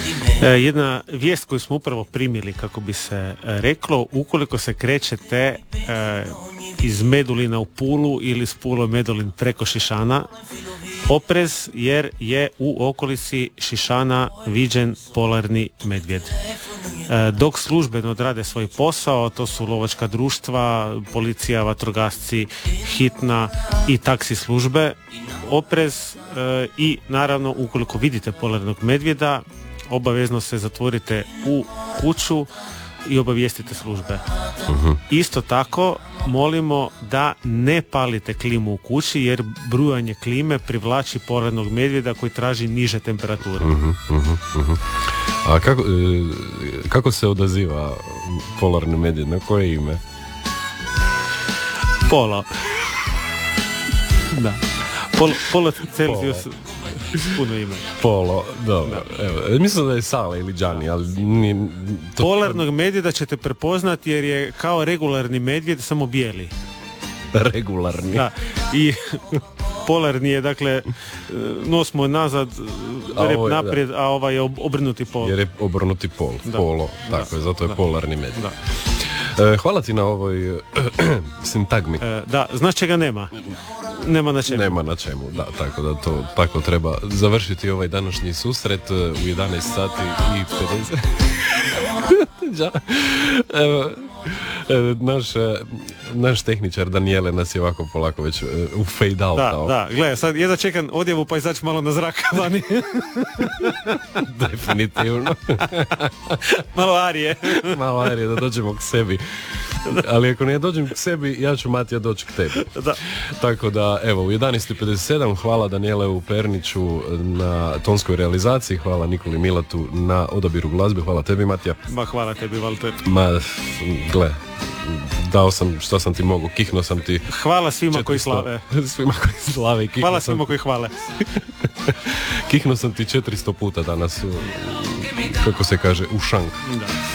Jedna vijest koju smo upravo primili, kako bi se reklo, ukoliko se krećete iz Medulina u Pulu ili iz Pule Medulin preko Šišana, oprez jer je u okolici Šišana viđen polarni medvjed. Dok službeno odrade svoj posao, to su lovačka društva, policija, vatrogasci, hitna i taksi službe, oprez i naravno ukoliko vidite polarnog medvjeda, obavezno se zatvorite u kuću i obavijestite službe. Isto tako molimo da ne palite klimu u kući jer brujanje klime privlači polarnog medvjeda koji traži niže temperature. A kako se odaziva polarni medvjed? Na koje ime? Polo. Da. Polo Celsius. Puno ima. Polo, dobro. Evo, mislim da je Sale ili Gianni, ali polarnog medvjeda ćete prepoznati jer je kao regularni medvjed, samo bijeli. Regularni. Da. I polarni je, dakle, nos mu je nazad, rep naprijed, a ovaj je obrnuti pol. Jer je obrnuti pol. Da. Polo, tako je, zato je polarni medvjed. Da. Hvala ti na ovoj sintagmi. Da, znaš čega nema? Nema na čemu. Nema na čemu, da, tako da to tako treba završiti ovaj današnji susret u 11 sati i 50. Evo, naš tehničar Daniele nas je ovako polako već u fade outao. Da, gledaj, sad jedva čekam odjevu pa izaći malo na zrak vani. Definitivno. Malo Arije. Malo Arije, da dođemo k sebi. Ali ako ne dođem k sebi, ja ću, Matija, doći k tebi. Da. Tako da, evo, u 11.57 hvala Daniele Perniću na tonskoj realizaciji, hvala Nikoli Milatu na odabiru glazbe, hvala tebi, Matija. Ma, hvala tebi, Valter. Ma, gle, dao sam što sam ti mogu, kihnuo sam ti. Hvala svima koji slave. Svima koji slave. Hvala svima koji hvale. Kihnuo sam ti 400 puta danas, kako se kaže, u šank. Da.